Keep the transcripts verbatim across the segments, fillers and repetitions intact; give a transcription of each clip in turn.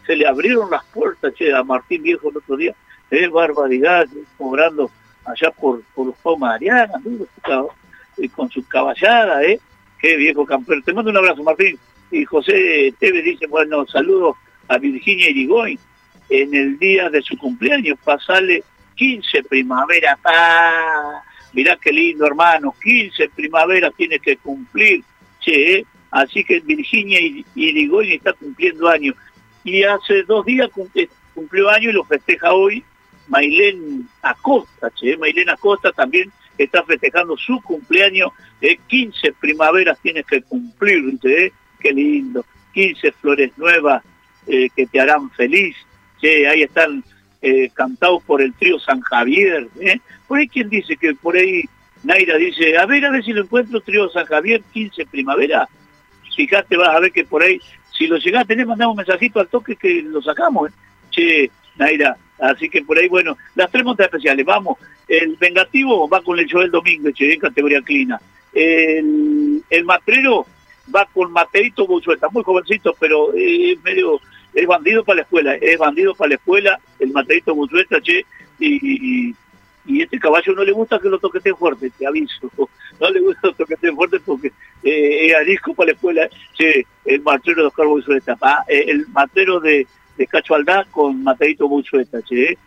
se le abrieron las puertas, che, a Martín Viejo el otro día, es barbaridad, cobrando allá por, por los Paumas Ariana, ¿no? Con su caballada, ¿eh? Qué viejo campeón. Te mando un abrazo, Martín. Y José Tevez dice, bueno, saludos a Virginia Irigoyen en el día de su cumpleaños, pasale quince primavera, pa. Mirá qué lindo, hermano, quince primaveras tiene que cumplir, che, ¿eh? Así que Virginia Irigoyen está cumpliendo años. Y hace dos días cumplió años y lo festeja hoy Mailén Acosta, che, Mailén Acosta también está festejando su cumpleaños, eh, quince primaveras tienes que cumplir, ¿eh? Qué lindo, quince flores nuevas eh, que te harán feliz, che, ahí están eh, cantados por el trío San Javier, ¿eh? Por ahí quien dice que por ahí, Naira dice, a ver, a ver si lo encuentro, trío San Javier, quince primavera, fíjate, vas a ver que por ahí, si lo llegás a tener, mandamos un mensajito al toque que lo sacamos, ¿eh? Che, Naira, así que por ahí, bueno, las tres montas especiales, vamos, el Vengativo va con el Joel Domínguez, che, en categoría clina, el, el Matrero va con Mateito Buchueta, muy jovencito, pero es eh, medio, es bandido para la escuela, es bandido para la escuela, el Mateito Buchueta, che, y, y, y este caballo no le gusta que lo toqueten fuerte, te aviso, no le gusta que lo toqueten fuerte porque eh, es arisco para la escuela, che, el Matrero de Oscar Buchueta, ah, el Matrero de de Cacho Aldá con Mateito Buchueta, che,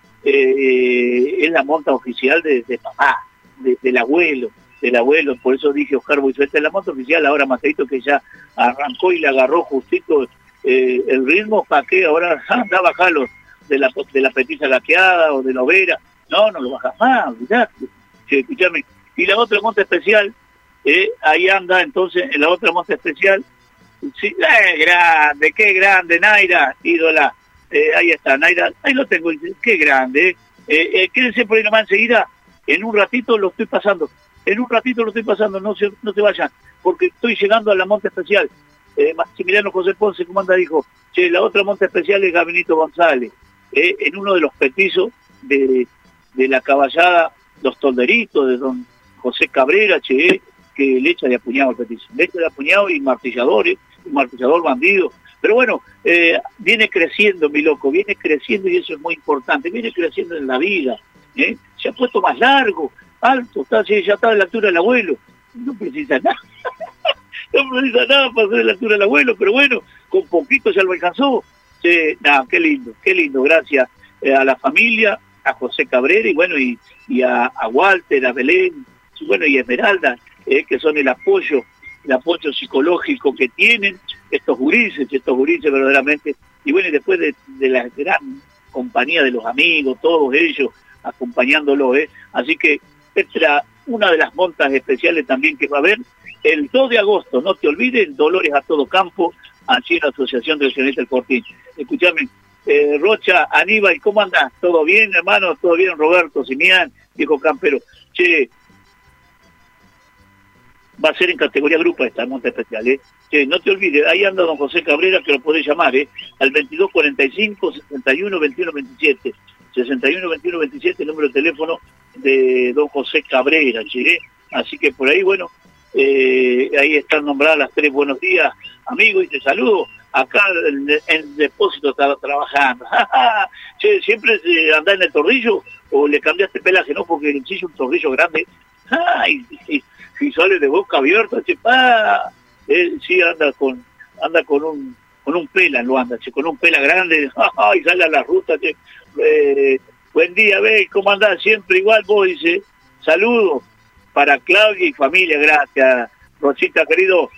eh, es la monta oficial de, de papá, de, del abuelo, del abuelo, por eso dije Oscar Buchueta, es la monta oficial, ahora Mateito que ya arrancó y le agarró justito eh, el ritmo, ¿para qué? Ahora anda a bajarlo de la, de la petiza gaqueada o de la overa, no, no lo bajas más, mirá, che, escuchame, y la otra monta especial, eh, ahí anda entonces, en la otra monta especial, sí, eh, grande, qué grande, Naira, ídola. Eh, ahí está, Naira, ahí lo tengo, qué grande. Eh, eh, quédense por ahí nomás enseguida, en un ratito lo estoy pasando, en un ratito lo estoy pasando, no se, no se vayan, porque estoy llegando a la monta especial. Eh, Maximiliano José Ponce, como anda, dijo, che, la otra monta especial es Gabinito González, eh, en uno de los petizos de, de la caballada Los Tolderitos, de don José Cabrera, che, que le echa de apuñado al petizo, le echa de apuñado y martilladores, un martillador bandido. Pero bueno, eh, viene creciendo, mi loco, viene creciendo y eso es muy importante, viene creciendo en la vida, ¿eh? Se ha puesto más largo, alto, está, ya está a la altura del abuelo, no precisa nada, no precisa nada para ser a la altura del abuelo, pero bueno, con poquito ya lo alcanzó. Eh, nada, qué lindo, qué lindo, gracias eh, a la familia, a José Cabrera y bueno, y, y a, a Walter, a Belén, y bueno, y a Esmeralda, eh, que son el apoyo, el apoyo psicológico que tienen estos gurises, estos gurises verdaderamente, y bueno, y después de, de la gran compañía de los amigos, todos ellos acompañándolos, ¿eh? Así que esta una de las montas especiales también que va a haber el dos de agosto, no te olvides, Dolores a todo campo, allí en la Asociación de Regionalistas del Fortín. Escúchame, eh, Rocha, Aníbal, ¿cómo andás? ¿Todo bien, hermano? ¿Todo bien, Roberto, Simián, viejo campero? Che, va a ser en categoría grupo esta monta especial, ¿eh? Che, no te olvides, ahí anda don José Cabrera, que lo podés llamar, ¿eh? Al veintidós cuarenta y cinco, sesenta y uno, veintiuno veintisiete. sesenta y uno, veintiuno veintisiete, el número de teléfono de don José Cabrera, che, ¿eh? Así que por ahí, bueno, eh, ahí están nombradas las tres. Buenos días, amigo, y te saludo. Acá en el depósito está trabajando. Che, ¿siempre andás en el tornillo o le cambiaste pelaje, no? Porque el chillo es un tornillo grande. Ay, y, y sale de boca abierta, che, pa. Eh, sí, anda con anda con un con un pela, lo anda, che, con un pela grande. Ay, sale a la ruta, che. Eh, buen día, ve, ¿cómo andás? Siempre igual, vos, dice. Saludos para Claudia y familia, gracias. Rosita, querido,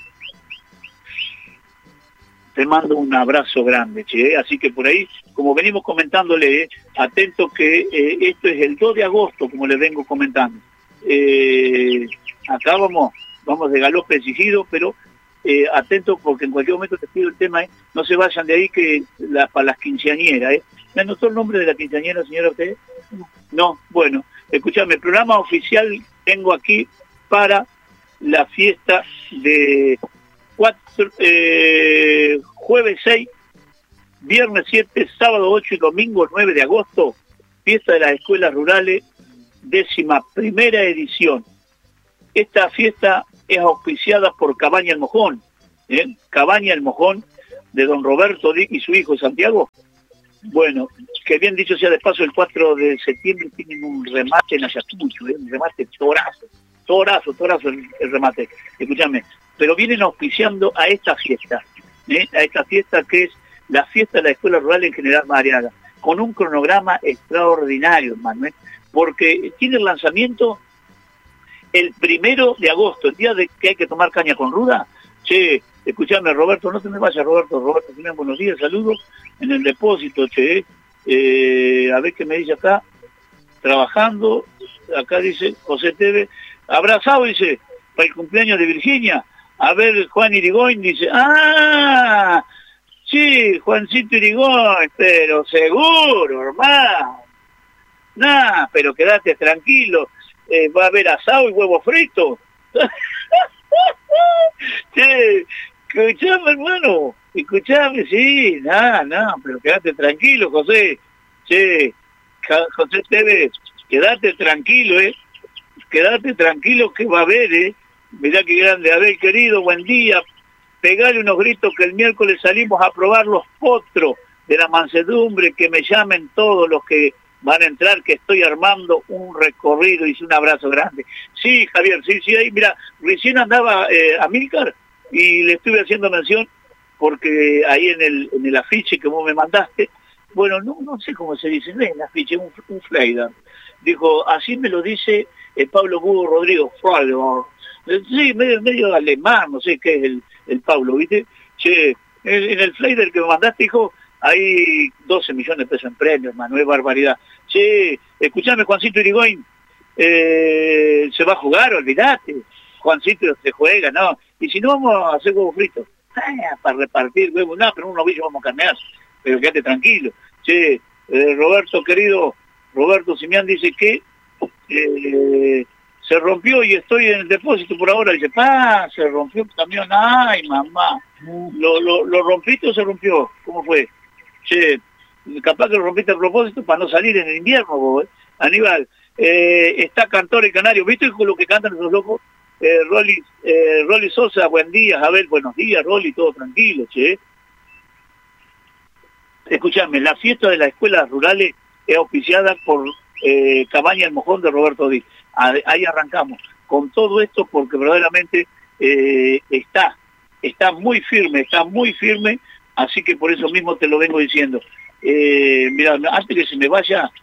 te mando un abrazo grande, che, ¿eh? Así que por ahí, como venimos comentándole, eh, atento que eh, esto es el dos de agosto, como les vengo comentando. Eh, acá vamos, vamos de galope exigido, pero eh, atento porque en cualquier momento te pido el tema, eh, no se vayan de ahí que la, para las quinceañeras, ¿eh? ¿Me anotó el nombre de la quinceañera, señora, usted? No, bueno, escuchame, el programa oficial tengo aquí para la fiesta de cuatro, eh, jueves seis, viernes siete, sábado ocho y domingo nueve de agosto, fiesta de las escuelas rurales, décima primera edición. Esta fiesta es auspiciada por Cabaña El Mojón, ¿eh? Cabaña El Mojón, de don Roberto Dick y su hijo Santiago, Bueno, que bien dicho sea de paso, el cuatro de septiembre tienen un remate en Ayacucho, ¿eh? Un remate torazo, torazo, torazo el, el remate, escúchame, pero vienen auspiciando a esta fiesta, ¿eh? A esta fiesta que es la fiesta de la Escuela Rural en General Madariaga, con un cronograma extraordinario, hermano, ¿eh? Porque tiene el lanzamiento el primero de agosto, el día de que hay que tomar caña con ruda. Che, escuchame, Roberto, no te me vayas, Roberto, Roberto, tenés buenos días, saludos en el depósito, che, eh, a ver qué me dice acá, trabajando, acá dice José Teve, abrazado, dice, para el cumpleaños de Virginia, a ver, Juan Irigoyen dice, ah, sí, Juancito Irigoyen, pero seguro, hermano, nah, pero quédate tranquilo, eh, va a haber asado y huevo frito. Che, escuchame, hermano, escuchame, sí, nada, nada, pero quédate tranquilo, José. Che, José Tevez, quédate tranquilo, eh, quédate tranquilo que va a haber, eh. Mirá qué grande, a ver, querido, buen día, pegale unos gritos que el miércoles salimos a probar los potros de la mansedumbre, que me llamen todos los que van a entrar, que estoy armando un recorrido, hice un abrazo grande. Sí, Javier, sí, sí, ahí, mira, recién andaba eh, Amílcar y le estuve haciendo mención, porque ahí en el, en el afiche que vos me mandaste, bueno, no, no sé cómo se dice, no es el afiche, un, un flyer. Dijo, así me lo dice eh, Pablo Hugo Rodrigo, Flyer. Sí, medio, medio alemán, no sé qué es el, el Pablo, ¿viste? Che, en, en el flyer que me mandaste, dijo, hay doce millones de pesos en premios, hermano, es barbaridad. Che, escuchame, Juancito Irigoyen, eh, se va a jugar, olvidate. Juancito se juega, ¿no? Y si no, vamos a hacer huevos fritos. Ah, para repartir huevos, no, pero un novillo vamos a carnear. Pero quédate tranquilo. Che, eh, Roberto, querido, Roberto Simián dice que eh, se rompió y estoy en el depósito por ahora. Dice, pa, se rompió el camión. Ay, mamá. ¿Lo, lo, lo rompiste o se rompió? ¿Cómo fue? Che, capaz que lo rompiste a propósito para no salir en el invierno, vos, ¿eh? Aníbal, eh, está Cantor el Canario, ¿viste con lo que cantan esos locos? Eh, Rolly, eh, Rolly Sosa, buen día, a ver, buenos días, Rolly, todo tranquilo, che. Escuchame, la fiesta de las escuelas rurales es auspiciada por eh, Cabaña El Mojón de Roberto Díaz. Ahí arrancamos con todo esto porque verdaderamente eh, está, está muy firme, está muy firme. Así que por eso mismo te lo vengo diciendo. Eh, mira, antes que se me vaya,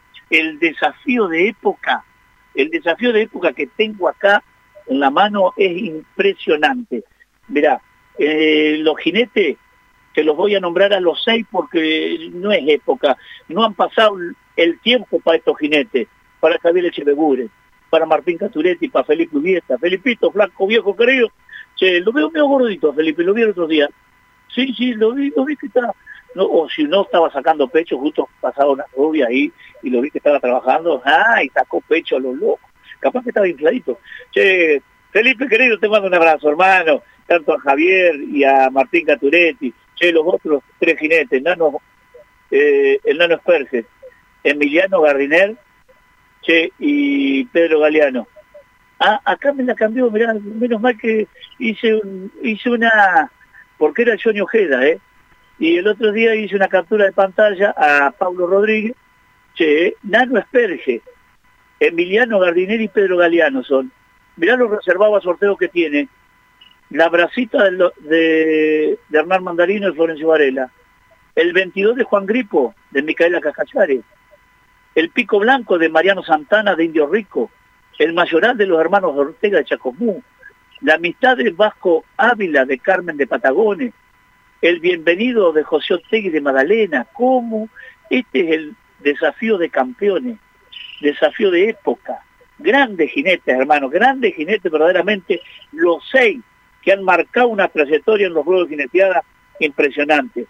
el desafío de época, el desafío de época que tengo acá en la mano es impresionante. Mira, eh, los jinetes, te los voy a nombrar a los seis porque no es época. No han pasado el tiempo para estos jinetes, para Javier Echeverría, para Martín Caturetti, para Felipe Ubieta. Felipito, flaco, viejo, querido. Che, lo veo medio gordito, Felipe, lo vi el otro día. Sí, sí, lo vi, lo vi que estaba, no, o si no estaba sacando pecho, justo pasaba una rubia ahí y lo vi que estaba trabajando, ah, y sacó pecho a los locos, capaz que estaba infladito. Che, Felipe querido, te mando un abrazo, hermano, tanto a Javier y a Martín Caturetti, che, los otros tres jinetes, Nano, eh, el Nano Esperge, Emiliano Gardiner, che, y Pedro Galeano. Ah, acá me la cambió, mirá, menos mal que hice, un, hice una... porque era Johnny Ojeda, ¿eh? Y el otro día hice una captura de pantalla a Pablo Rodríguez, che, Nano Esperge, Emiliano Gardiner y Pedro Galeano son. Mirá los reservados a sorteo que tiene. La bracita de, de, de Hernán Mandarino y Florencio Varela. El veintidós de Juan Gripo, de Micaela Cacachares. El pico blanco de Mariano Santana, de Indio Rico. El mayoral de los hermanos Ortega de Chacomú. La amistad del Vasco Ávila de Carmen de Patagones, el bienvenido de José Otegui de Magdalena. ¿Cómo? Este es el desafío de campeones, desafío de época. Grandes jinetes, hermano, grandes jinetes verdaderamente, los seis que han marcado una trayectoria en los juegos de jineteada impresionante.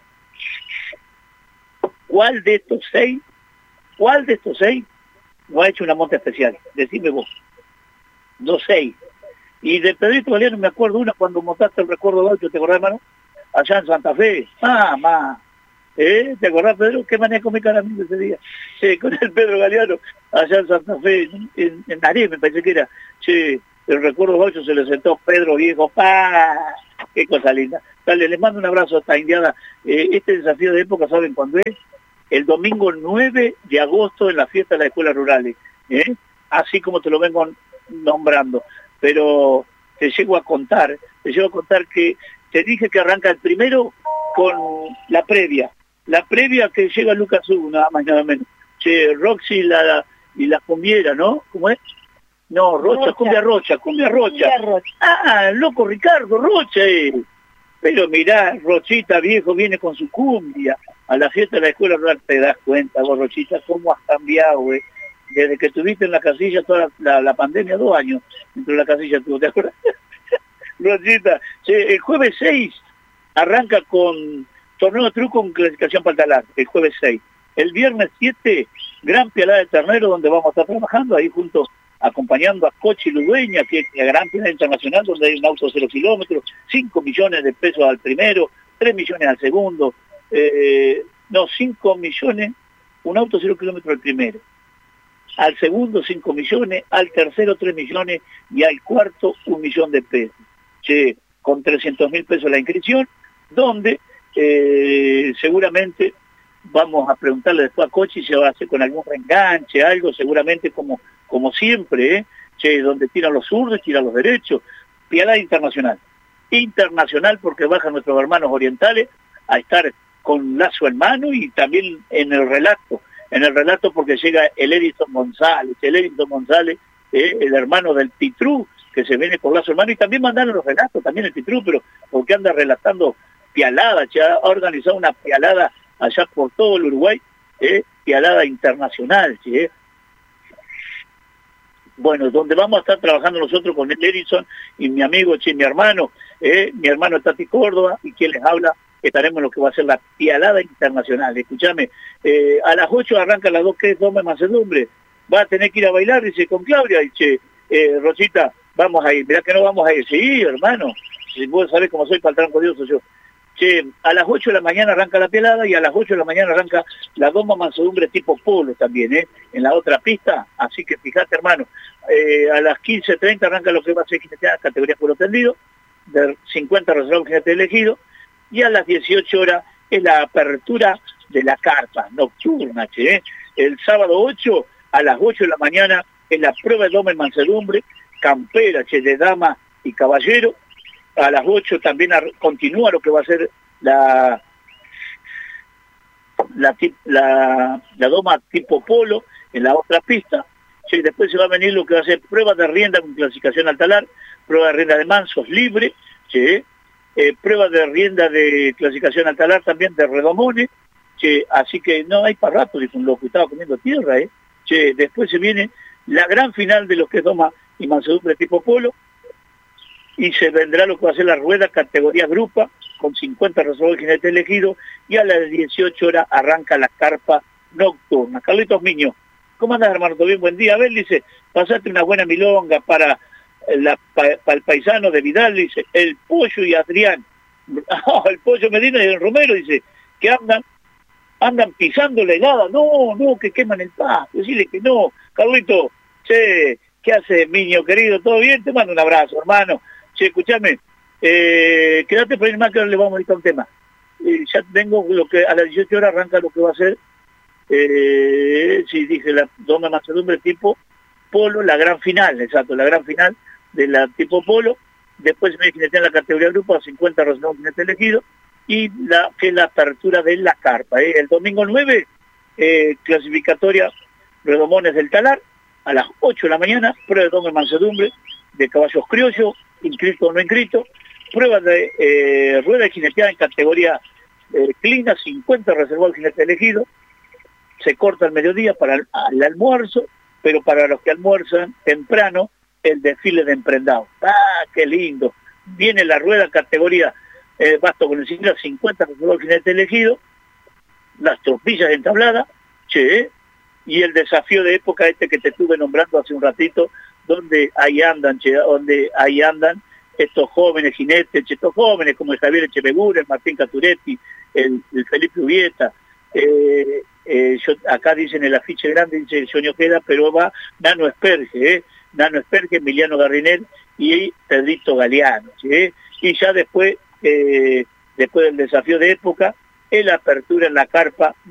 ¿Cuál de estos seis, cuál de estos seis no ha hecho una monta especial? Decime vos. Los seis. Y de Pedrito Galeano me acuerdo una cuando montaste el Recuerdo Gaucho, ¿te acordás, hermano? Allá en Santa Fe. Ah, ma. ¿Eh? ¿Te acordás, Pedro? ¿Qué manera comí caramelo ese día? Sí, con el Pedro Galeano, allá en Santa Fe, en, en Naré, me parece que era. Sí, el Recuerdo Gaucho se le sentó Pedro viejo. ¡Pah! ¡Qué cosa linda! Dale, les mando un abrazo a esta indiada. Eh, este desafío de época, ¿saben cuándo es? el domingo nueve de agosto en la fiesta de las escuelas rurales, ¿eh? Así como te lo vengo nombrando, pero te llego a contar, te llego a contar que te dije que arranca el primero con la previa, la previa que llega Lucas Hugo, nada más nada menos, che, Roxy y la, y la cumbiera, ¿no? ¿Cómo es? No, Rocha, Rocha. cumbia Rocha, cumbia Rocha. Cumbia Rocha. Ah, loco Ricardo Rocha, eh. Pero mirá, Rochita viejo viene con su cumbia a la fiesta de la escuela rural, te das cuenta vos, Rochita, cómo has cambiado, güey. Desde que estuviste en la casilla toda la, la, la pandemia, dos años dentro de la casilla tuvo, ¿te acuerdas? Rochita, sí, el jueves seis arranca con torneo de truco con clasificación para el talar, el jueves seis. El viernes siete, gran pialada de ternero, donde vamos a estar trabajando ahí juntos, acompañando a Cochi Ludueña, que es la gran pialada internacional, donde hay un auto cero kilómetros, cinco millones de pesos al primero, tres millones al segundo, eh, no, cinco millones, un auto cero kilómetros al primero, al segundo cinco millones, al tercero tres millones y al cuarto un millón de pesos, che, con trescientos mil pesos la inscripción, donde eh, seguramente vamos a preguntarle después a Cochi si se va a hacer con algún reenganche, algo, seguramente como como siempre, ¿eh? Che, donde tiran los zurdos, tiran los derechos, pialada internacional, internacional porque bajan nuestros hermanos orientales a estar con lazo en mano y también en el relato, en el relato porque llega el Edison González, el Edison González, eh, el hermano del Titrú, que se viene con lazo en mano, y también mandaron los relatos, también el Titrú, pero porque anda relatando pialada, che, ha organizado una pialada allá por todo el Uruguay, eh, pialada internacional, che, eh. Bueno, donde vamos a estar trabajando nosotros con el Edison y mi amigo, che, mi hermano, eh, mi hermano Tati Córdoba, y quien les habla, estaremos en lo que va a ser la pialada internacional. Escúchame, eh, a las ocho arranca las dos que es Dome Mansedumbre, va a tener que ir a bailar, dice, con Claudia, dice, eh, Rosita, vamos a ir, mirá que no vamos a ir, sí, hermano, si vos sabés cómo soy, para el tranco Dios, soy yo. Che, a las ocho de la mañana arranca la pialada y a las ocho de la mañana arranca la Doma Mansedumbre tipo polo también, ¿eh? En la otra pista, así que fíjate, hermano, eh, a las quince treinta arranca lo que va a ser jineteada, categoría puro tendido, de cincuenta reservados jinete elegido, y a las dieciocho horas es la apertura de la carpa nocturna, che, ¿eh? El sábado ocho, a las ocho de la mañana, es la prueba de Doma en Mansedumbre, campera, che, de dama y caballero. A las ocho también continúa lo que va a ser la la, la la doma tipo polo en la otra pista. Sí, después se va a venir lo que va a ser prueba de rienda con clasificación al talar, prueba de rienda de mansos libre, sí, eh, prueba de rienda de clasificación al talar también de redomones, sí, así que no hay para rato, dice un loco, estaba comiendo tierra, eh. Sí, después se viene la gran final de lo que es doma y mansedumbre tipo polo, y se vendrá lo que va a ser la rueda categoría grupa con cincuenta reservados jinetes elegidos y a las dieciocho horas arranca la carpa nocturna. Carlitos Miño, ¿cómo andas, hermano? ¿Todo bien? Buen día. A ver, dice, pasaste una buena milonga para, la, para, para el paisano de Vidal, dice, el Pollo y Adrián, oh, el Pollo Medina y el Romero, dice, que andan andan pisando la helada, no, no, que queman el pasto, decirle que no. Carlito, che, ¿qué hace, Miño querido? ¿Todo bien? Te mando un abrazo, hermano. Che, escuchame, eh, quédate por ir más que le vamos a dedicar un tema. Eh, ya tengo lo que a las dieciocho horas arranca lo que va a ser, eh, sí, dije, la Doma Mansedumbre tipo polo, la gran final, exacto, la gran final de la tipo polo. Después me jinetea en la categoría grupo a cincuenta reservados jinete elegido y la que es la apertura de la carpa. ¿eh? El domingo nueve, eh, clasificatoria Redomones del Talar, a las ocho de la mañana, prueba de Doma Mansedumbre de caballos criollos, inscrito o no inscrito, prueba de eh, rueda de jineteada en categoría eh, clina, cincuenta reservados jinete elegido, se corta al mediodía para el, el almuerzo, pero para los que almuerzan temprano, el desfile de emprendados. ¡Ah, qué lindo! Viene la rueda categoría eh, basto con el cincuenta, cincuenta reservados jinete elegido, las tropillas entabladas, che, y el desafío de época este que te estuve nombrando hace un ratito, donde ahí andan, che, donde ahí andan estos jóvenes jinetes, che, estos jóvenes como el Javier Echeverría, el Martín Caturetti, el, el Felipe Ubieta, eh, eh, yo, acá dicen el afiche grande, dice el Soño Queda, pero va Nano Esperge, eh, Nano Esperge, Emiliano Garrinel y Pedrito Galeano, ¿sí? Y ya después, eh, después del desafío de época, el apertura en la carpa nocturna.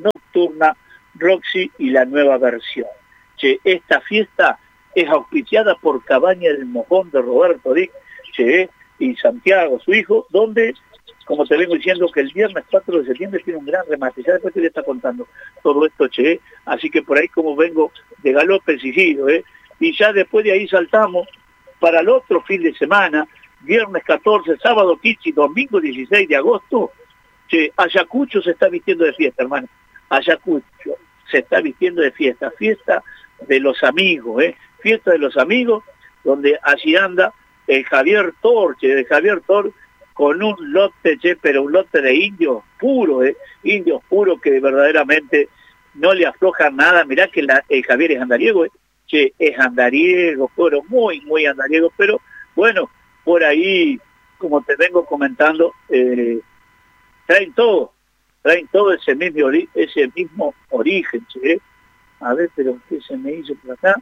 nocturna Roxy y la nueva versión. Che, esta fiesta es auspiciada por Cabaña del Mojón de Roberto Dick, che, y Santiago, su hijo, donde, como te vengo diciendo, que el viernes cuatro de septiembre tiene un gran remate. Ya después te voy a estar contando todo esto, che, así que por ahí como vengo de galope exigido, eh, y ya después de ahí saltamos para el otro fin de semana, viernes catorce, sábado quince y domingo dieciséis de agosto, che, Ayacucho se está vistiendo de fiesta, hermano. Ayacucho se está vistiendo de fiesta, fiesta de los amigos, eh, fiesta de los amigos, donde allí anda el Javier Torche, de Javier Tor, con un lote, che, pero un lote de indios puros, eh, indios puros que verdaderamente no le aflojan nada. Mirá que la, el Javier es andariego, eh, che, es andariego, pero muy, muy andariego, pero bueno, por ahí, como te vengo comentando, eh, traen todo, traen todo ese mismo, ori ese mismo origen, che. A ver, pero ¿qué se me hizo por acá?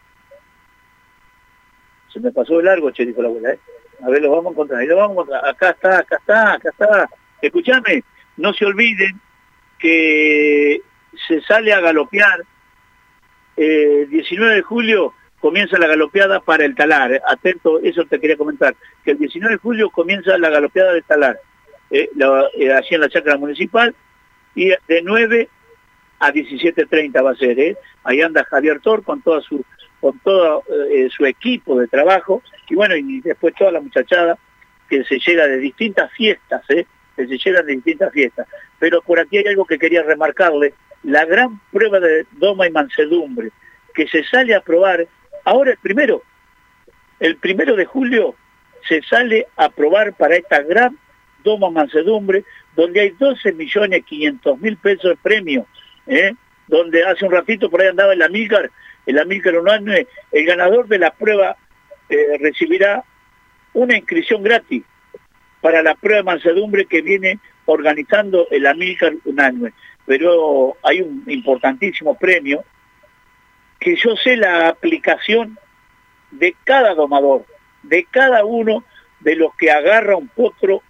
Se me pasó de largo, che, dijo la abuela, ¿eh? A ver, lo vamos a encontrar, ahí lo vamos a encontrar. Acá está, acá está, acá está. Escuchame, no se olviden que se sale a galopear. Eh, diecinueve de julio comienza la galopeada para el talar. Eh. Atento, eso te quería comentar. Que el diecinueve de julio comienza la galopeada del talar. Eh, la, eh, allí en la chacra municipal. Y de nueve a diecisiete treinta va a ser, ¿eh? Ahí anda Javier Tor con toda su con todo eh, su equipo de trabajo, y bueno, y después toda la muchachada que se llega de distintas fiestas, ¿eh? que se llegan de distintas fiestas. Pero por aquí hay algo que quería remarcarle, la gran prueba de doma y mansedumbre, que se sale a probar, ahora el primero, el primero de julio, se sale a probar para esta gran doma mansedumbre, donde hay doce millones quinientos mil pesos de premio, ¿eh? donde hace un ratito por ahí andaba el Amílcar, el Amílcar Unánime, el ganador de la prueba eh, recibirá una inscripción gratis para la prueba de mansedumbre que viene organizando el Amílcar Unánime. Pero hay un importantísimo premio, que yo sé la aplicación de cada domador, de cada uno de los que agarra un potro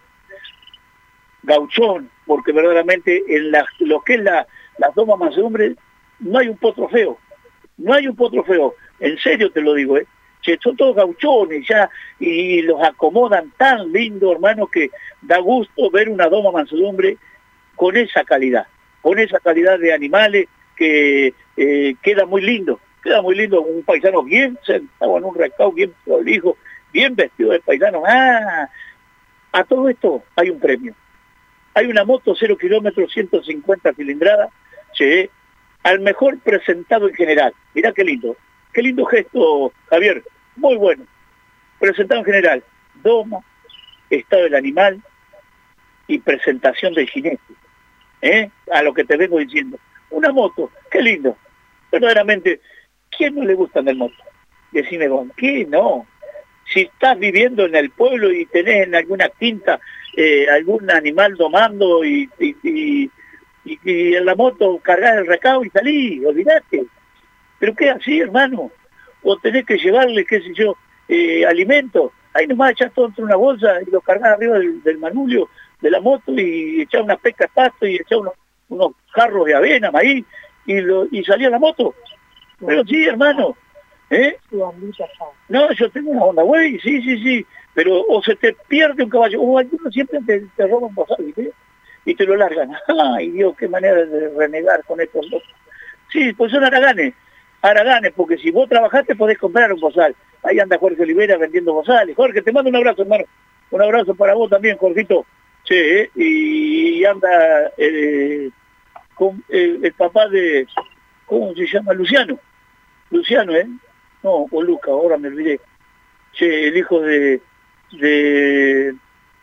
gauchón, porque verdaderamente en la, lo que es la, las domas mansedumbre no hay un potro feo, no hay un potro feo, en serio te lo digo, ¿eh? Che, son todos gauchones ya, y los acomodan tan lindo, hermano, que da gusto ver una doma mansedumbre con esa calidad, con esa calidad de animales que eh, queda muy lindo, queda muy lindo, un paisano bien sentado en un recao, bien prolijo, bien vestido de paisano. Ah, a todo esto hay un premio. Hay una moto cero kilómetros, ciento cincuenta cilindradas, che, al mejor presentado en general. Mirá qué lindo, qué lindo gesto, Javier, muy bueno. Presentado en general, doma, estado del animal y presentación del jinete, ¿eh? A lo que te vengo diciendo. Una moto, qué lindo. Verdaderamente, ¿quién no le gusta andar moto? Decime vos, ¿qué no? Si estás viviendo en el pueblo y tenés en alguna quinta eh, algún animal domando y, y, y, y, y en la moto cargás el recado y salís, olvidate. ¿Pero qué así, hermano? O tenés que llevarle, qué sé yo, eh, alimento. Ahí nomás echás todo entre una bolsa y lo cargás arriba del, del manubrio de la moto y echás una pesca de pasto y echás unos, unos jarros de avena, maíz, y, lo, y salía la moto. Pero sí, hermano. ¿Eh? No, yo tengo una Honda Way, sí, sí, sí, pero o se te pierde un caballo, o algunos siempre te, te roban bozal, ¿viste? Y te lo largan. Ay, Dios, qué manera de renegar con estos dos. Sí, pues son haraganes, haraganes, porque si vos trabajaste podés comprar un bozal. Ahí anda Jorge Olivera vendiendo bozales. Jorge, te mando un abrazo, hermano. Un abrazo para vos también, Jorgito. Sí, ¿eh? Y anda eh, con, eh, el papá de, ¿cómo se llama? Luciano. Luciano, ¿eh? No, o Luca, ahora me olvidé. Che, el hijo de, de...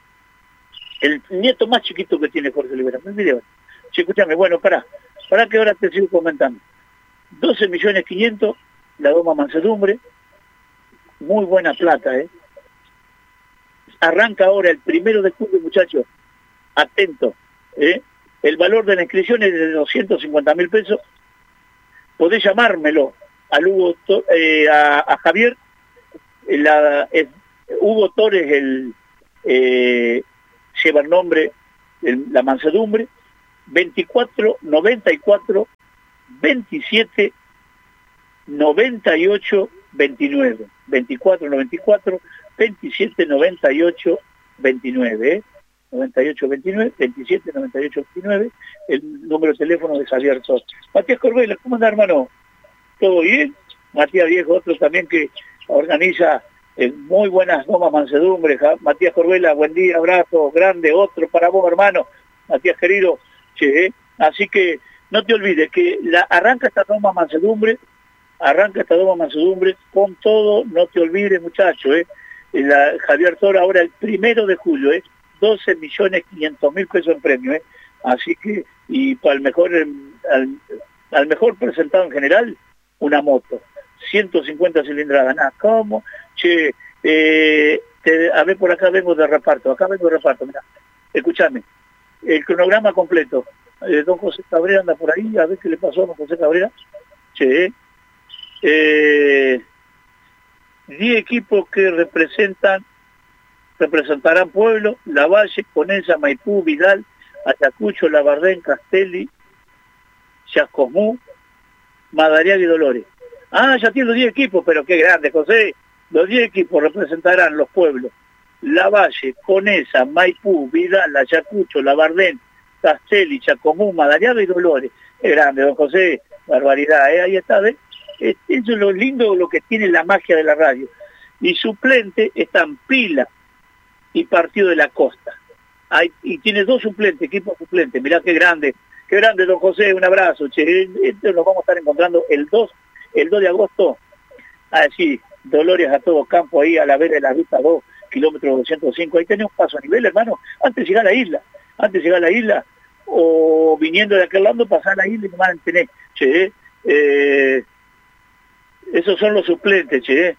el nieto más chiquito que tiene Jorge Olivera. Me olvidé. Che, escúchame, bueno, pará. Pará que ahora te sigo comentando. doce millones quinientos, la doma mansedumbre. Muy buena plata, ¿eh? Arranca ahora el primero de julio, muchachos. Atento, ¿eh? El valor de la inscripción es de doscientos cincuenta mil pesos. Podés llamármelo al Hugo, eh, a, a Javier, la, el, Hugo Torres, el, eh, lleva el nombre, el, la mansedumbre, veinticuatro noventa y cuatro veintisiete noventa y ocho veintinueve, veinticuatro noventa y cuatro, veintisiete noventa y ocho veintinueve, ¿eh? noventa y ocho veintinueve, veintisiete noventa y ocho veintinueve, el número de teléfono de Javier Sos. Matías Corbela, ¿cómo anda, hermano? ¿Todo bien? Matías Viejo, otro también que organiza eh, muy buenas domas mansedumbres. ¿ja? Matías Corbela, buen día, abrazo grande, otro para vos, hermano. Matías querido, che, ¿eh? Así que no te olvides que la, arranca esta doma mansedumbre, arranca esta doma mansedumbre con todo, no te olvides, muchacho, ¿eh? La, Javier Toro ahora el primero de julio, ¿eh? doce millones quinientos mil pesos en premio, ¿eh? Así que, y para el mejor, al, al mejor presentado en general, una moto, ciento cincuenta cilindradas, nada, ¿cómo? Che, eh, te, a ver, por acá vengo de reparto, acá vengo de reparto, mira, escúchame, el cronograma completo, eh, don José Cabrera anda por ahí, a ver qué le pasó a don José Cabrera, che, eh, diez equipos que representan representarán Pueblo, Lavalle, Conesa, Maipú, Vidal, Ayacucho, Labardén, Castelli, Chascomú, Madariaga y Dolores. Ah, ya tiene los diez equipos, pero qué grande, José. Los diez equipos representarán los pueblos Lavalle, Conesa, Maipú, Vidal, Ayacucho, Labardén, Castelli, Chascomú, Madariaga y Dolores. Qué grande, don José, barbaridad, ¿eh? Ahí está, ¿ves? Eso es lo lindo, lo que tiene la magia de la radio. Y suplente están Pila y Partido de la Costa. Hay, y tiene dos suplentes, equipos suplentes. Mirá qué grande, qué grande, don José, un abrazo. Che, esto nos vamos a estar encontrando el dos, el dos de agosto, allí, Dolores a todo campo, ahí a la vera de la Ruta dos, kilómetro doscientos cinco. Ahí tenemos paso a nivel, hermano, antes de llegar a la isla, antes de llegar a la isla, o viniendo de aquel lado, pasar a la isla y me van a tener. Che, eh, esos son los suplentes, che.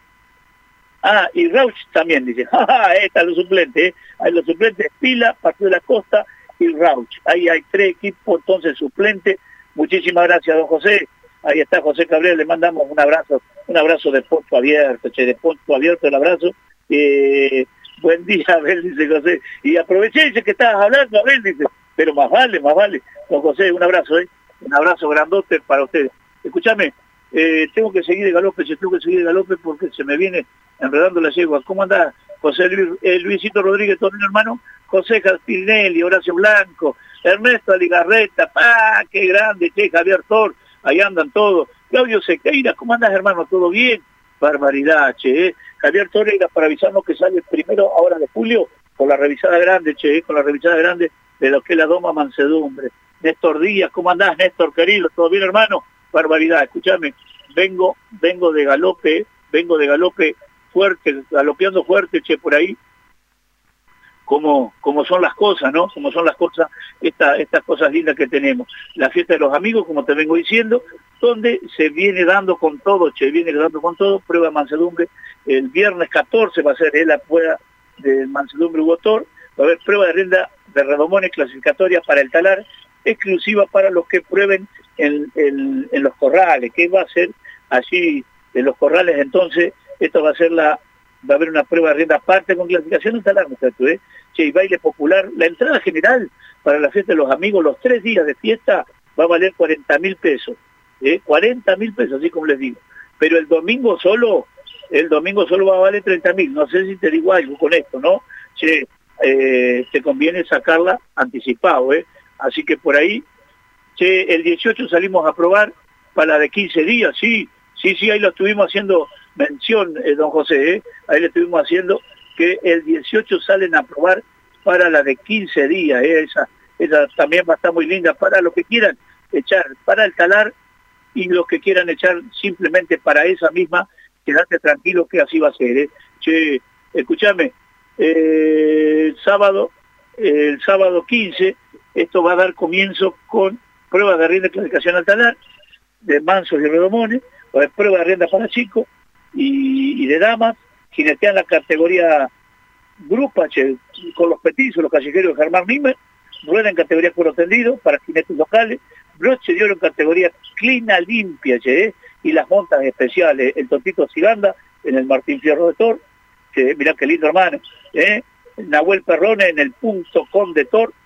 Ah, y Rauch también, dice, jaja, ahí están los suplentes, ¿eh? Hay los suplentes, Pila, Partido de la Costa y Rauch. Ahí hay tres equipos, entonces, suplentes. Muchísimas gracias, don José. Ahí está José Cabrera, le mandamos un abrazo, un abrazo de punto abierto, che, de punto abierto el abrazo. Eh, buen día, Abel, dice José. Y aproveché, dice que estabas hablando, Abel, dice, pero más vale, más vale. Don José, un abrazo, ¿eh? Un abrazo grandote para ustedes. Escúchame, eh, tengo que seguir de galope, yo tengo que seguir de galope porque se me viene enredando la yegua. ¿Cómo anda José Luis, eh, Luisito Rodríguez, todo mi hermano? José Castinelli, Horacio Blanco, Ernesto Aligarreta, ¡ah, qué grande! Che, Javier Tor, ahí andan todos. Claudio Sequeira, ¿cómo andas, hermano? ¿Todo bien? Barbaridad, che, ¿eh? Javier Torreira, para avisarnos que sale el primero ahora de julio con la revisada grande, che, ¿eh? Con la revisada grande de lo que es la doma mansedumbre. Néstor Díaz, ¿cómo andás, Néstor, querido? ¿Todo bien, hermano? Barbaridad, escúchame, vengo, vengo de galope, vengo de galope fuerte, galopeando fuerte, che, por ahí, como, como son las cosas, ¿no? Como son las cosas, esta, estas cosas lindas que tenemos. La fiesta de los amigos, como te vengo diciendo, donde se viene dando con todo, che, viene dando con todo, prueba de mansedumbre, el viernes catorce va a ser eh, la prueba de mansedumbre Hugotor, va a haber prueba de rienda de redomones clasificatoria para el talar, exclusiva para los que prueben en, en, en los corrales, que va a ser allí en los corrales. Entonces esto va a ser la, va a haber una prueba de rienda aparte con clasificación en talar, muchachos, ¿eh? Che, y baile popular, la entrada general para la fiesta de los amigos, los tres días de fiesta, va a valer cuarenta mil pesos, ¿eh? cuarenta mil pesos, así como les digo, pero el domingo solo, el domingo solo va a valer treinta mil, no sé si te digo algo con esto, ¿no? Che, eh, te conviene sacarla anticipado, ¿eh? Así que por ahí, che, el dieciocho salimos a probar para la de quince días, sí, sí, sí, ahí lo estuvimos haciendo mención, eh, don José, ¿eh? Ahí le estuvimos haciendo que el dieciocho salen a probar para la de quince días, ¿eh? Esa, esa también va a estar muy linda para los que quieran echar para el talar y los que quieran echar simplemente para esa misma, quédate tranquilo que así va a ser, ¿eh? Che, escúchame, eh, el sábado, eh, el sábado quince, esto va a dar comienzo con pruebas de rienda de clasificación al talar, de mansos y redomones, va a haber pruebas de rienda para chicos y, y de damas, jinetean la categoría grupa, che, con los petizos, los callejeros de Germán Nimmer, rueda en categoría cuero tendido para jinetes locales, broche de oro en categoría clina limpia, che, ¿eh? Y las montas especiales, el Totito Ciganda en el Martín Fierro de Tor, que mirá qué lindo, hermano, ¿eh? Nahuel Perrone en el punto com de Tor,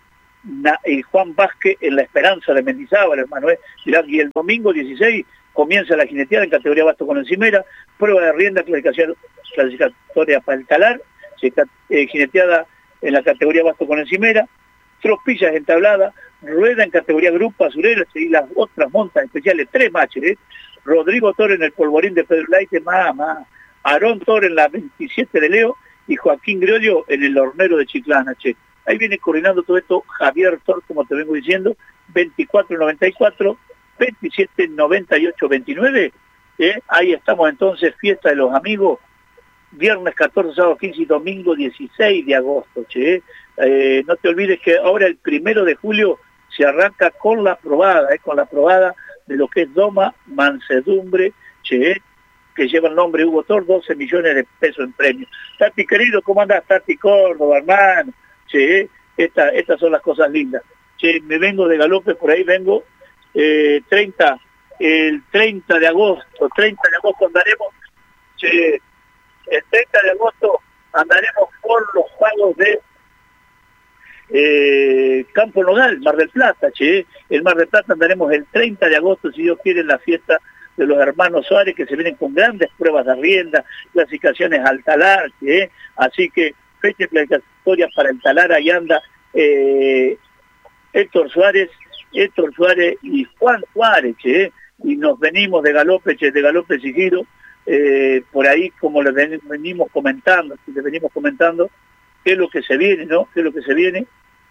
Na, el Juan Vázquez en La Esperanza de Mendizábal, hermano, ¿eh? Y el domingo dieciséis comienza la jineteada en categoría Basto con Encimera, prueba de rienda, clasificación, clasificatoria para el talar, eh, jineteada en la categoría Basto con Encimera, tropillas entablada, rueda en categoría Grupo Azurera y las otras montas especiales, tres matches, ¿eh? Rodrigo Torres en el polvorín de Pedro Laite, más, más, Aarón Torres en la veintisiete de Leo y Joaquín Griollo en el Hornero de Chiclana, che. Ahí viene coordinando todo esto Javier Tor, como te vengo diciendo, veinticuatro noventa y cuatro, veintisiete noventa y ocho veintinueve, ¿eh? Ahí estamos entonces, fiesta de los amigos, viernes catorce, sábado quince y domingo dieciséis de agosto, che. Eh, no te olvides que ahora el primero de julio se arranca con la probada, ¿eh? Con la probada de lo que es Doma Mansedumbre, che, que lleva el nombre Hugo Tor, doce millones de pesos en premio. Tati querido, ¿cómo andás? Tati Córdoba, hermano. Che, esta, estas son las cosas lindas. Che, me vengo de galope, por ahí vengo, eh, treinta, el treinta de agosto, treinta de agosto andaremos, che, el treinta de agosto andaremos por los pagos de eh, Campo Nogal, Mar del Plata, che, el Mar del Plata andaremos el treinta de agosto, si Dios quiere, en la fiesta de los hermanos Suárez, que se vienen con grandes pruebas de rienda, clasificaciones al talar, che, así que fecha clasificatoria para el talar, ahí anda eh, Héctor Suárez, Héctor Suárez y Juan Suárez, che, y nos venimos de galope, che, de galope seguido, eh, por ahí como les ven, venimos comentando, les venimos comentando qué es lo que se viene, ¿no? Qué es lo que se viene,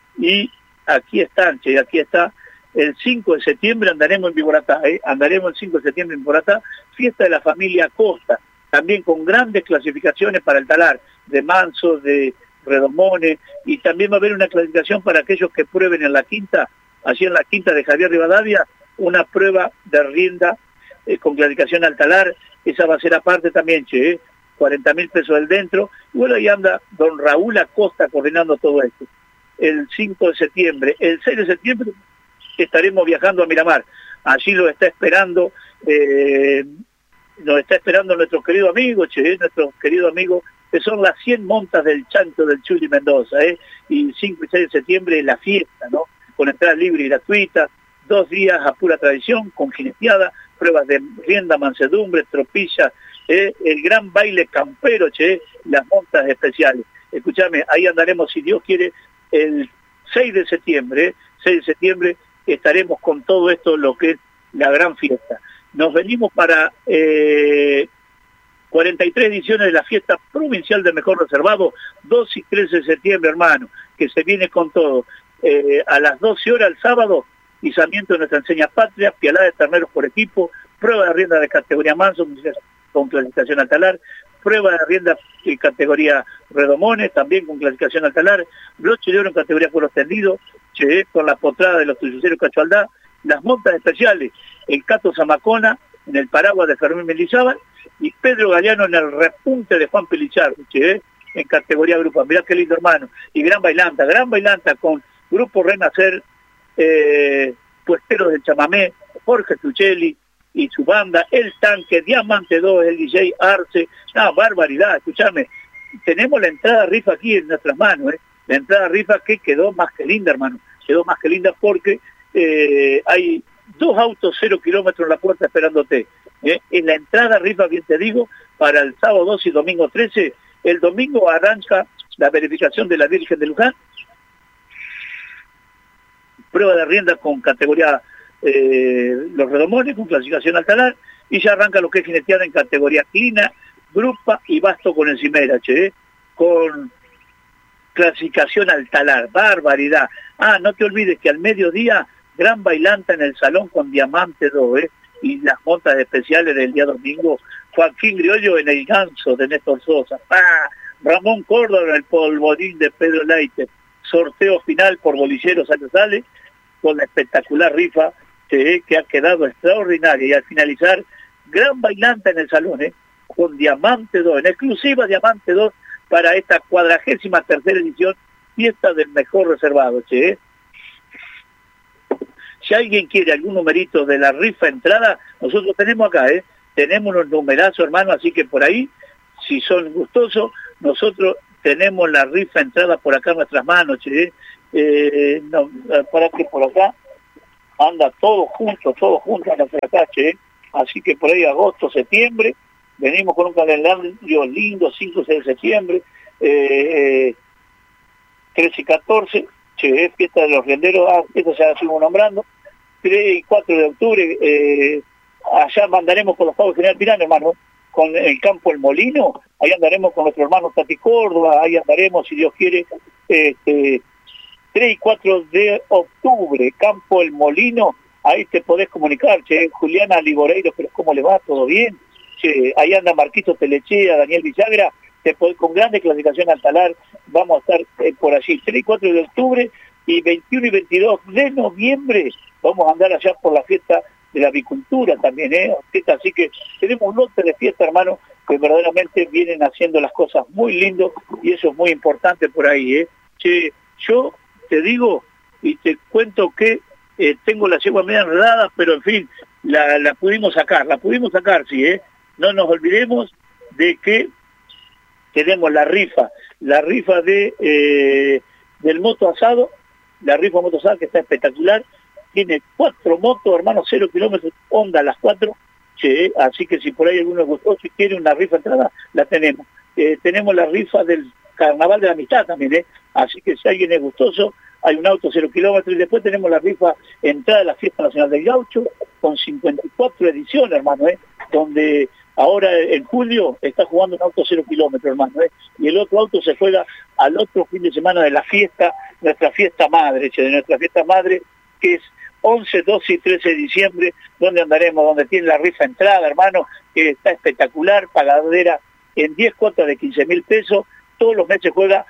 y aquí están, che, aquí está, el cinco de septiembre andaremos en Viboratá, ¿eh? Andaremos el cinco de septiembre en Viboratá, fiesta de la familia Costa, también con grandes clasificaciones para el talar, de Manso, de Redomones, y también va a haber una clasificación para aquellos que prueben en la quinta, allí en la quinta de Javier Rivadavia, una prueba de rienda eh, con clasificación al talar, esa va a ser aparte también, che, ¿eh? cuarenta mil pesos del dentro, y bueno, ahí anda don Raúl Acosta coordinando todo esto. El cinco de septiembre, el seis de septiembre estaremos viajando a Miramar, allí lo está esperando, eh, nos está esperando nuestro querido amigo, che, nuestro querido amigo, que son las cien montas del Chancho del Chuli Mendoza, ¿eh? Y cinco y seis de septiembre la fiesta, ¿no? Con entrada libre y gratuita, dos días a pura tradición, con jineteada, pruebas de rienda, mansedumbre, tropilla, ¿eh? El gran baile campero, che, las montas especiales. Escúchame, ahí andaremos, si Dios quiere, el seis de septiembre, ¿eh? seis de septiembre estaremos con todo esto, lo que es la gran fiesta. Nos venimos para eh, cuarenta y tres ediciones de la fiesta provincial del mejor reservado, dos y trece de septiembre, hermano, que se viene con todo. Eh, a las doce horas el sábado, izamiento de nuestra enseña patria, pialada de terneros por equipo, prueba de rienda de categoría manso, con clasificación al talar, prueba de rienda de categoría redomones, también con clasificación al talar, broche de oro en categoría cuero extendido, che, con la potrada de los tuyuceros Cachualdá, las montas especiales, el Cato Zamacona, en el paraguas de Fermín Mendizábal, y Pedro Galeano en el repunte de Juan Pelichar, che, en categoría grupo. Mirá qué lindo, hermano. Y gran bailanta, gran bailanta con Grupo Renacer, eh, Puesteros del Chamamé, Jorge Tuchelli y su banda, El Tanque, Diamante dos, el D J Arce, una barbaridad, escuchame. Tenemos la entrada rifa aquí en nuestras manos, ¿eh? La entrada rifa que quedó más que linda, hermano. Quedó más que linda porque eh, hay dos autos cero kilómetros en la puerta esperándote. ¿eh? En la entrada rifa, bien te digo, para el sábado dos y domingo trece. El domingo arranca la verificación de la Virgen de Luján. Prueba de rienda con categoría eh, Los Redomones, con clasificación al talar. Y ya arranca lo que es jineteada en categoría Clina, Grupa y Basto con Encimera, che, ¿eh? Con clasificación al talar, barbaridad. Ah, no te olvides que al mediodía, gran bailanta en el salón con Diamante dos, ¿eh? Y las montas especiales del día domingo, Joaquín Griollo en el ganso de Néstor Sosa, ¡ah! Ramón Córdoba en el polvorín de Pedro Laite, sorteo final por Bolilleros Sale, con la espectacular rifa ¿eh? que ha quedado extraordinaria, y al finalizar, gran bailanta en el salón, ¿eh? Con Diamante dos, en exclusiva Diamante dos, para esta cuadragésima tercera edición, fiesta del mejor reservado, che. Si alguien quiere algún numerito de la rifa entrada, nosotros tenemos acá, ¿eh? Tenemos unos numerazos, hermano, así que por ahí, si son gustosos, nosotros tenemos la rifa entrada por acá en nuestras manos, che. eh, no, para que por acá anda todo junto, todo junto anda por acá, che, así que por ahí agosto, septiembre, venimos con un calendario lindo, cinco y seis de septiembre, eh, trece y catorce, che, fiesta de los renderos, ah, esto ya la seguimos nombrando, tres y cuatro de octubre, eh, allá mandaremos con los pavos General Pirano, hermano, con el campo El Molino, ahí andaremos con nuestro hermano Tati Córdoba, ahí andaremos, si Dios quiere, este, tres y cuatro de octubre, campo El Molino, ahí te podés comunicar, che, Juliana Liboreiro, pero ¿cómo le va? ¿Todo bien? Che, ahí anda Marquito Telechea, Daniel Villagra, te podés, con grande clasificación al talar, vamos a estar eh, por allí, tres y cuatro de octubre, y veintiuno y veintidós de noviembre, vamos a andar allá por la fiesta de la avicultura también, ¿eh? Así que tenemos un lote de fiesta, hermano, que verdaderamente vienen haciendo las cosas muy lindo, y eso es muy importante por ahí, ¿eh? Che, yo te digo y te cuento que eh, tengo la yegua media enredada, pero en fin, la, la pudimos sacar, la pudimos sacar, sí, ¿eh? No nos olvidemos de que tenemos la rifa, la rifa de eh, del moto asado, la rifa moto asado que está espectacular, tiene cuatro motos, hermano, cero kilómetros, Honda las cuatro, che, así que si por ahí alguno gustó, si quiere una rifa entrada, la tenemos. Eh, tenemos la rifa del Carnaval de la Amistad también, ¿eh? Así que si alguien es gustoso, hay un auto cero kilómetros, y después tenemos la rifa entrada a la Fiesta Nacional del Gaucho, con cincuenta y cuatro ediciones, hermano, ¿eh? Donde ahora en julio está jugando un auto cero kilómetros, hermano, ¿eh? Y el otro auto se juega al otro fin de semana de la fiesta, nuestra fiesta madre, che, de nuestra fiesta madre, que es once, doce y trece de diciembre, donde andaremos, donde tiene la rifa entrada, hermano, que está espectacular, pagadera en diez cuotas de quince mil pesos, todos los meses juega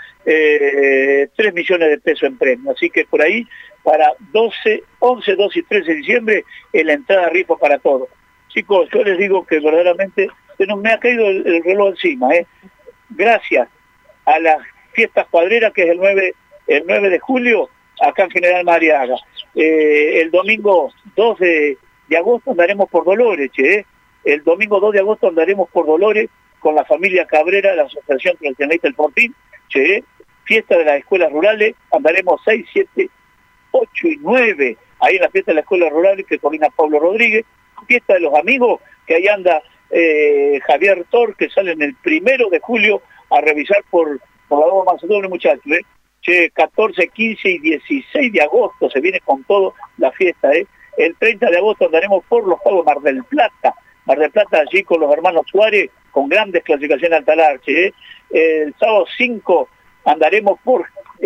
eh, tres millones de pesos en premio, así que por ahí, para doce, once, doce y trece de diciembre, es la entrada rifa para todos. Chicos, yo les digo que verdaderamente se nos me ha caído el, el reloj encima, ¿eh? Gracias a las fiestas cuadreras, que es el nueve, el nueve de julio, acá en General Mariaga. Eh, el domingo dos de agosto andaremos por Dolores, che, ¿eh? El domingo dos de agosto andaremos por Dolores con la familia Cabrera, la Asociación Tradicionalista del Fortín, che, ¿eh? Fiesta de las escuelas rurales, andaremos seis, siete, ocho y nueve, ahí en la fiesta de las escuelas rurales que coordina Pablo Rodríguez, fiesta de los amigos, que ahí anda eh, Javier Tor, que sale en el primero de julio a revisar por, por la Doma Macedonio, muchachos, ¿eh? Che, catorce, quince y dieciséis de agosto se viene con todo la fiesta, ¿eh? El treinta de agosto andaremos por los Pagos Mar del Plata, Mar del Plata allí con los hermanos Suárez, con grandes clasificaciones al talar, che. El sábado cinco andaremos por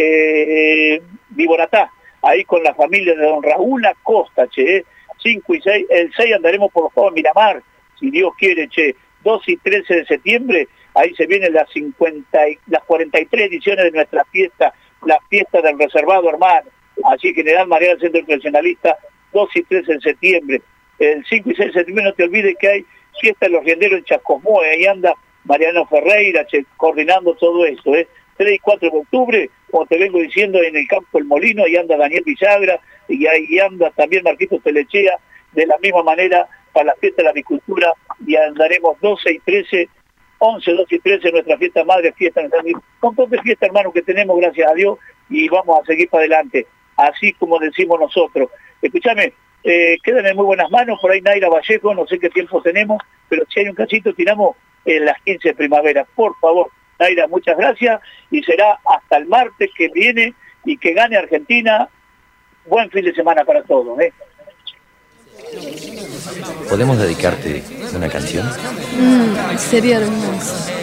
eh, Viboratá, ahí con la familia de don Raúl Acosta, che. cinco y seis, el seis andaremos por los Pagos Miramar, si Dios quiere, che. dos y trece de septiembre, ahí se vienen las cincuenta, las cuarenta y tres ediciones de nuestra fiesta, la fiesta del reservado, hermano. Así que General Mariaga, Centro Tradicionalista, dos y trece de septiembre. El cinco y seis de septiembre no te olvides que hay fiesta de los rienderos en Chascomúa, ahí anda Mariano Ferreira, che, coordinando todo esto, ¿eh? tres y cuatro de octubre, como te vengo diciendo, en el campo El Molino, ahí anda Daniel Villagra, y ahí anda también Marquito Telechea, de la misma manera para la fiesta de la avicultura, y andaremos doce y trece, once, doce y trece, nuestra fiesta madre, fiesta en un montón de fiestas, hermano, que tenemos, gracias a Dios, y vamos a seguir para adelante, así como decimos nosotros. Escúchame, eh, quedan en muy buenas manos, por ahí Naira Vallejo, no sé qué tiempo tenemos, pero si hay un cachito, tiramos en las quince de primavera, por favor. Naira, muchas gracias, y será hasta el martes que viene, y que gane Argentina. Buen fin de semana para todos, ¿eh? ¿Podemos dedicarte una canción? Mm, sería hermoso.